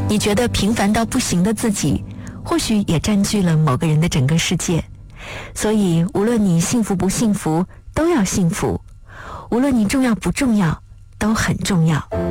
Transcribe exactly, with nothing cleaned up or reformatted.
你觉得平凡到不行的自己，或许也占据了某个人的整个世界。所以无论你幸福不幸福，都要幸福；无论你重要不重要，都很重要。